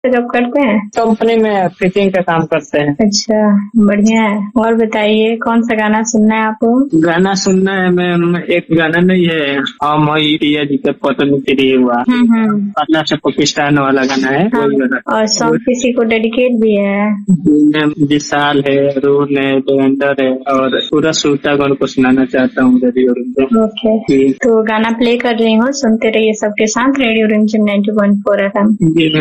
Job करते हैं? Company में फिटिंग का काम करते हैं। अच्छा, बढ़िया है। और बताइए कौन सा गाना सुनना है आपको? गाना सुनना है मैम, एक गाना नहीं है हम पिया जी के पतन तेरी हुआ, पटना से पाकिस्तान वाला गाना है। हाँ, वही गाना। और सॉन्ग किसी को डेडिकेट भी है? विशाल है, रोहन है, देवेंद्र है और पूरा श्रोतागण को सुनाना चाहता हूँ रेडियो रिमझिम। ओके, तो गाना प्ले कर रही हूँ, सुनते रहिए सबके साथ रेडियो रिमझिम 90.4 FM।